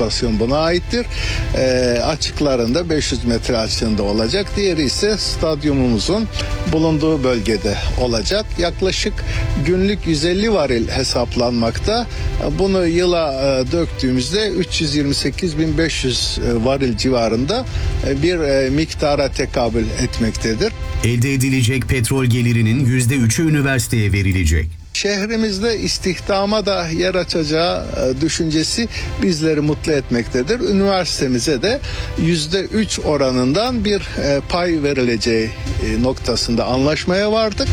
lokasyon buna aittir. Açıklarında 500 metre açığında olacak. Diğeri ise stadyumumuzun bulunduğu bölgede olacak. Yaklaşık günlük 150 varil hesaplanmakta. Bunu yıla döktüğümüzde 328.500 varil civarında bir miktara tekabül etmektedir. Elde edilecek petrol gelirinin %3'ü üniversiteye verilecek. Şehrimizde istihdama da yer açacağı düşüncesi bizleri mutlu etmektedir. Üniversitemize de %3 oranından bir pay verileceği noktasında anlaşmaya vardık.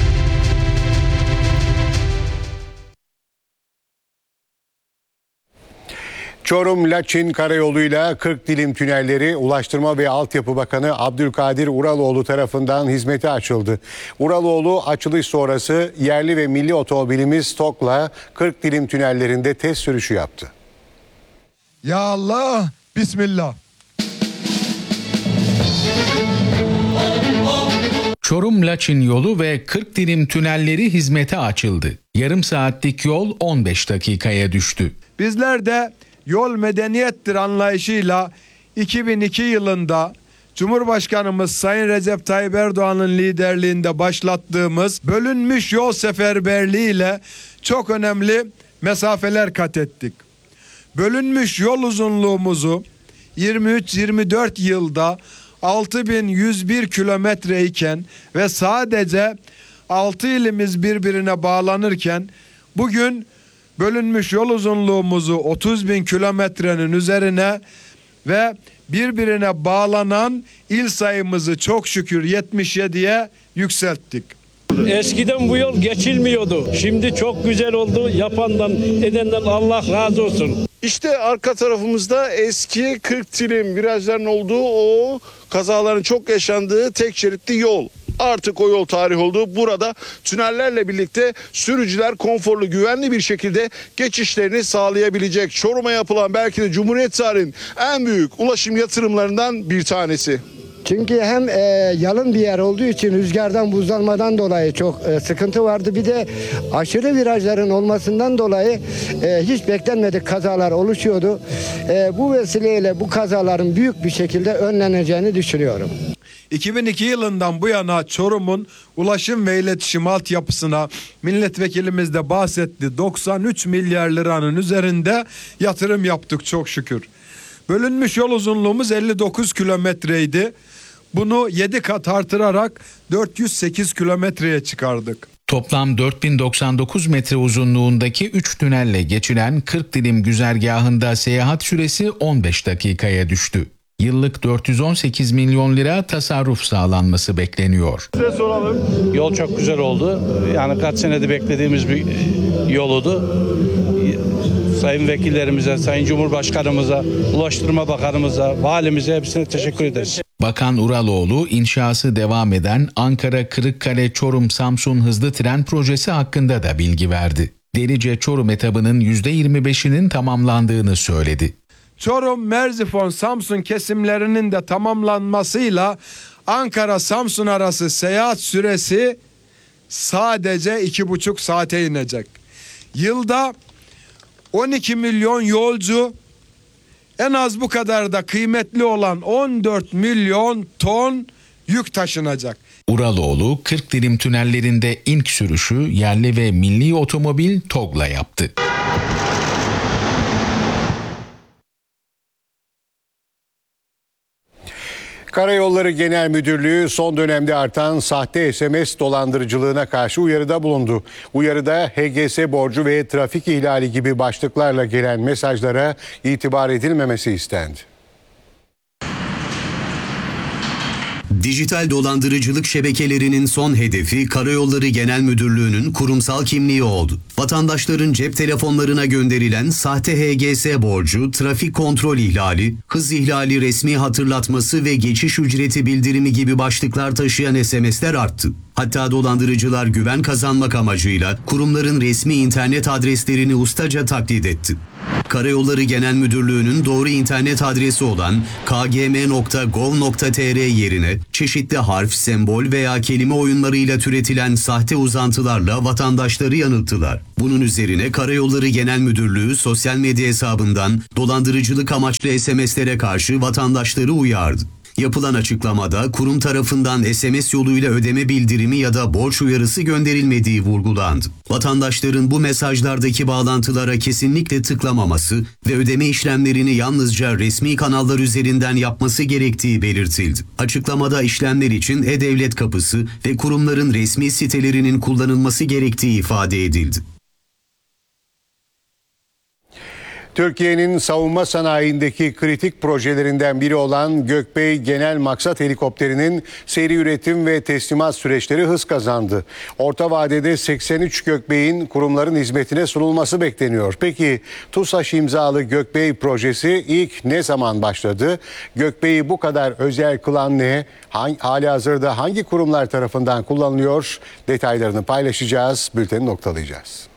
Çorum-Laçin karayoluyla 40 dilim tünelleri Ulaştırma ve Altyapı Bakanı Abdülkadir Uraloğlu tarafından hizmete açıldı. Uraloğlu açılış sonrası yerli ve milli otomobilimiz TOGG'la 40 dilim tünellerinde test sürüşü yaptı. Ya Allah, Bismillah. Çorum-Laçin yolu ve 40 dilim tünelleri hizmete açıldı. Yarım saatlik yol 15 dakikaya düştü. Bizler de yol medeniyettir anlayışıyla 2002 yılında Cumhurbaşkanımız Sayın Recep Tayyip Erdoğan'ın liderliğinde başlattığımız bölünmüş yol seferberliği ile çok önemli mesafeler kat ettik. Bölünmüş yol uzunluğumuzu 23-24 yılda 6101 kilometre iken ve sadece 6 ilimiz birbirine bağlanırken bugün bölünmüş yol uzunluğumuzu 30.000 kilometrenin üzerine ve birbirine bağlanan il sayımızı çok şükür 77'ye yükselttik. Eskiden bu yol geçilmiyordu. Şimdi çok güzel oldu. Yapandan, edenden Allah razı olsun. İşte arka tarafımızda eski 40 dilim virajların olduğu, o kazaların çok yaşandığı tek şeritli yol. Artık o yol tarih oldu. Burada tünellerle birlikte sürücüler konforlu, güvenli bir şekilde geçişlerini sağlayabilecek. Çorum'a yapılan belki de Cumhuriyet tarihinin en büyük ulaşım yatırımlarından bir tanesi. Çünkü hem yalın bir yer olduğu için rüzgardan, buzlanmadan dolayı çok sıkıntı vardı. Bir de aşırı virajların olmasından dolayı hiç beklenmedik kazalar oluşuyordu. Bu vesileyle bu kazaların büyük bir şekilde önleneceğini düşünüyorum. 2002 yılından bu yana Çorum'un ulaşım ve iletişim altyapısına milletvekilimiz de bahsetti. 93 milyar liranın üzerinde yatırım yaptık çok şükür. Bölünmüş yol uzunluğumuz 59 kilometreydi. Bunu 7 kat artırarak 408 kilometreye çıkardık. Toplam 4099 metre uzunluğundaki 3 tünelle geçilen 40 dilim güzergahında seyahat süresi 15 dakikaya düştü. Yıllık 418 milyon lira tasarruf sağlanması bekleniyor. Size soralım. Yol çok güzel oldu. Yani kaç senedir beklediğimiz bir yoludu. Sayın vekillerimize, Sayın Cumhurbaşkanımıza, Ulaştırma Bakanımıza, valimize hepsine teşekkür ederiz. Bakan Uraloğlu inşası devam eden Ankara-Kırıkkale-Çorum-Samsun hızlı tren projesi hakkında da bilgi verdi. Delice-Çorum etabının %25'inin tamamlandığını söyledi. Çorum, Merzifon, Samsun kesimlerinin de tamamlanmasıyla Ankara-Samsun arası seyahat süresi sadece 2,5 saate inecek. Yılda 12 milyon yolcu, en az bu kadar da kıymetli olan 14 milyon ton yük taşınacak. Uraloğlu 40 dilim tünellerinde ilk sürüşü yerli ve milli otomobil TOGG'la yaptı. Karayolları Genel Müdürlüğü son dönemde artan sahte SMS dolandırıcılığına karşı uyarıda bulundu. Uyarıda HGS borcu ve trafik ihlali gibi başlıklarla gelen mesajlara itibar edilmemesi istendi. Dijital dolandırıcılık şebekelerinin son hedefi Karayolları Genel Müdürlüğü'nün kurumsal kimliği oldu. Vatandaşların cep telefonlarına gönderilen sahte HGS borcu, trafik kontrol ihlali, hız ihlali resmi hatırlatması ve geçiş ücreti bildirimi gibi başlıklar taşıyan SMS'ler arttı. Hatta dolandırıcılar güven kazanmak amacıyla kurumların resmi internet adreslerini ustaca taklit etti. Karayolları Genel Müdürlüğü'nün doğru internet adresi olan kgm.gov.tr yerine çeşitli harf, sembol veya kelime oyunlarıyla türetilen sahte uzantılarla vatandaşları yanılttılar. Bunun üzerine Karayolları Genel Müdürlüğü sosyal medya hesabından dolandırıcılık amaçlı SMS'lere karşı vatandaşları uyardı. Yapılan açıklamada kurum tarafından SMS yoluyla ödeme bildirimi ya da borç uyarısı gönderilmediği vurgulandı. Vatandaşların bu mesajlardaki bağlantılara kesinlikle tıklamaması ve ödeme işlemlerini yalnızca resmi kanallar üzerinden yapması gerektiği belirtildi. Açıklamada işlemler için E-Devlet Kapısı ve kurumların resmi sitelerinin kullanılması gerektiği ifade edildi. Türkiye'nin savunma sanayindeki kritik projelerinden biri olan Gökbey Genel Maksat Helikopteri'nin seri üretim ve teslimat süreçleri hız kazandı. Orta vadede 83 Gökbey'in kurumların hizmetine sunulması bekleniyor. Peki TUSAŞ imzalı Gökbey projesi ilk ne zaman başladı? Gökbey'i bu kadar özel kılan ne? Halihazırda hangi kurumlar tarafından kullanılıyor? Detaylarını paylaşacağız, bülteni noktalayacağız.